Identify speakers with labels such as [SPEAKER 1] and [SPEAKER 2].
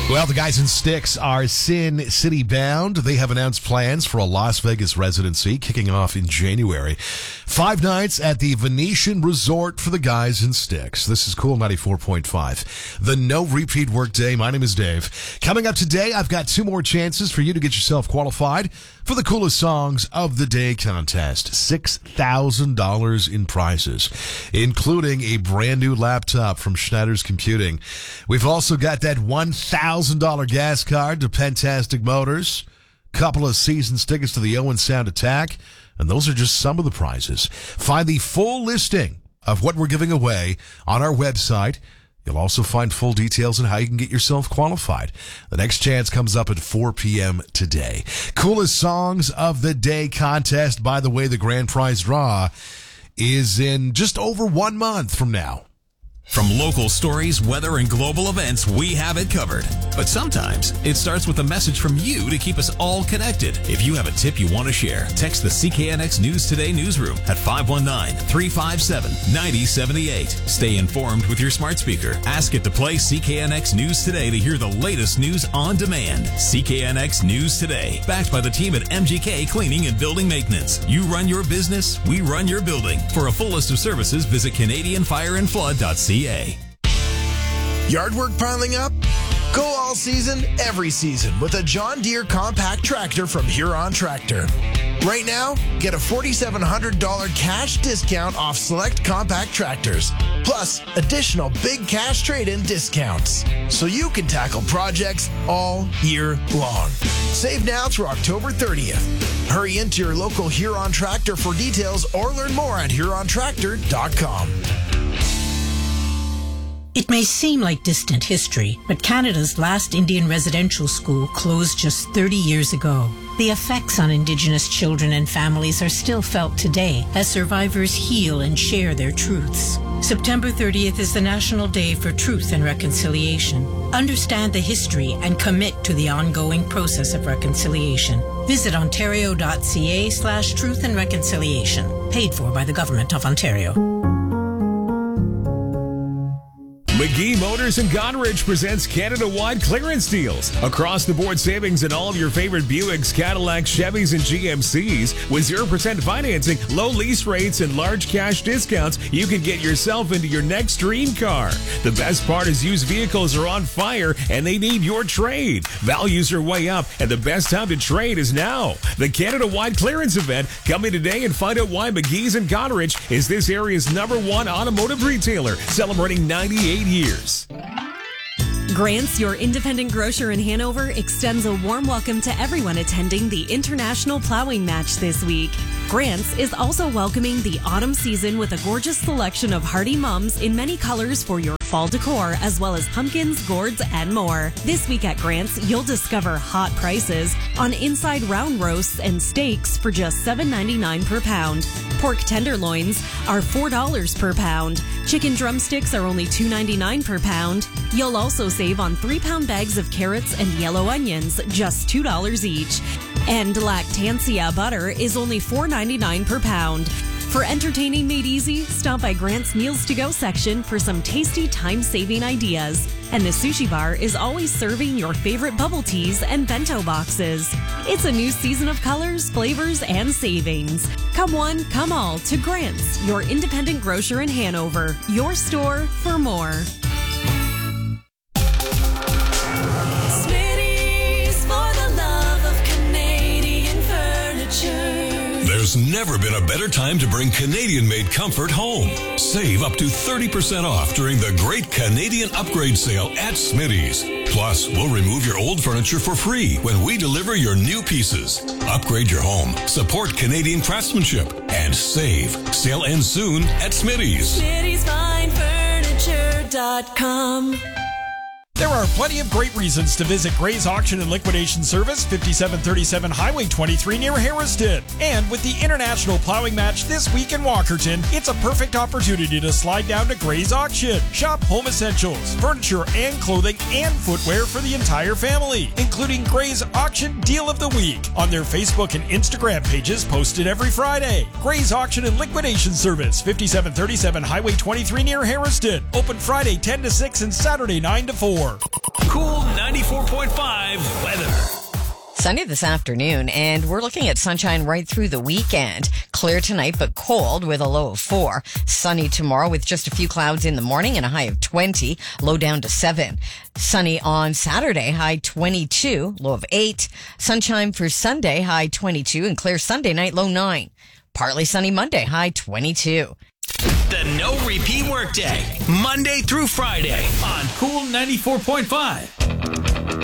[SPEAKER 1] Well, the guys in Styx are Sin City bound. They have announced plans for a Las Vegas residency kicking off in January. 5 nights at the Venetian Resort for the guys in Styx. This is Cool 94.5. The no repeat workday. My name is Dave. Coming up today, I've got 2 more chances for you to get yourself qualified for the coolest songs of the day contest. $6,000 in prizes, including a brand new laptop from Schneider's Computing. We've also got that $1,000 gas card to Pentastic Motors, couple of season tickets to the Owen Sound Attack, and those are just some of the prizes. Find the full listing of what we're giving away on our website. You'll also find full details on how you can get yourself qualified. The next chance comes up at 4 p.m. today. Coolest Songs of the Day contest. By the way, the grand prize draw is in just over 1 month from now.
[SPEAKER 2] From local stories, weather, and global events, we have it covered. But sometimes it starts with a message from you to keep us all connected. If you have a tip you want to share, text the CKNX News Today newsroom at 519-357-9078. Stay informed with your smart speaker. Ask it to play CKNX News Today to hear the latest news on demand. CKNX News Today, backed by the team at MGK Cleaning and Building Maintenance. You run your business, we run your building. For a full list of services, visit CanadianFireandFlood.ca.
[SPEAKER 3] Yard work piling up? Go all season, every season with a John Deere compact tractor from Huron Tractor. Right now, get a $4,700 cash discount off select compact tractors, plus additional big cash trade-in discounts, so you can tackle projects all year long. Save now through October 30th. Hurry into your local Huron Tractor for details or learn more at HuronTractor.com.
[SPEAKER 4] It may seem like distant history, but Canada's last Indian residential school closed just 30 years ago. The effects on Indigenous children and families are still felt today as survivors heal and share their truths. September 30th is the National Day for Truth and Reconciliation. Understand the history and commit to the ongoing process of reconciliation. Visit ontario.ca/truth and reconciliation. Paid for by the Government of Ontario.
[SPEAKER 5] McGee Motors in Goderich presents Canada-wide clearance deals. Across-the-board savings in all of your favorite Buicks, Cadillacs, Chevys, and GMCs. With 0% financing, low lease rates, and large cash discounts, you can get yourself into your next dream car. The best part is used vehicles are on fire, and they need your trade. Values are way up, and the best time to trade is now. The Canada-wide clearance event. Come in today and find out why McGee's in Goderich is this area's #1 automotive retailer, celebrating 98 years.
[SPEAKER 6] Grant's, your independent grocer in Hanover, extends a warm welcome to everyone attending the International Plowing Match this week. Grant's is also welcoming the autumn season with a gorgeous selection of hardy mums in many colors for your fall decor, as well as pumpkins, gourds, and more. This week at Grant's, you'll discover hot prices on inside round roasts and steaks for just $7.99 per pound. Pork tenderloins are $4 per pound. Chicken drumsticks are only $2.99 per pound. You'll also save on 3-pound bags of carrots and yellow onions, just $2 each. And Lactancia butter is only $4.99 per pound. For entertaining made easy, stop by Grant's Meals to Go section for some tasty time-saving ideas. And the sushi bar is always serving your favorite bubble teas and bento boxes. It's a new season of colors, flavors, and savings. Come one, come all to Grant's, your independent grocer in Hanover. Your store for more.
[SPEAKER 7] There's never been a better time to bring Canadian-made comfort home. Save up to 30% off during the Great Canadian Upgrade Sale at Smitty's. Plus, we'll remove your old furniture for free when we deliver your new pieces. Upgrade your home, support Canadian craftsmanship, and save. Sale ends soon at Smitty's.
[SPEAKER 6] Smitty'sFineFurniture.com.
[SPEAKER 8] There are plenty of great reasons to visit Gray's Auction and Liquidation Service, 5737 Highway 23 near Harriston. And with the International Plowing Match this week in Walkerton, it's a perfect opportunity to slide down to Gray's Auction. Shop home essentials, furniture and clothing and footwear for the entire family, including Gray's Auction Deal of the Week on their Facebook and Instagram pages posted every Friday. Gray's Auction and Liquidation Service, 5737 Highway 23 near Harriston. Open Friday 10 to 6 and Saturday 9 to 4.
[SPEAKER 2] Cool 94.5 weather.
[SPEAKER 9] Sunny this afternoon, and we're looking at sunshine right through the weekend. Clear tonight, but cold with a low of 4. Sunny tomorrow with just a few clouds in the morning and a high of 20, low down to 7. Sunny on Saturday, high 22, low of 8. Sunshine for Sunday, high 22, and clear Sunday night, low 9. Partly sunny Monday, high 22.
[SPEAKER 2] The no repeat workday, Monday through Friday on Cool 94.5.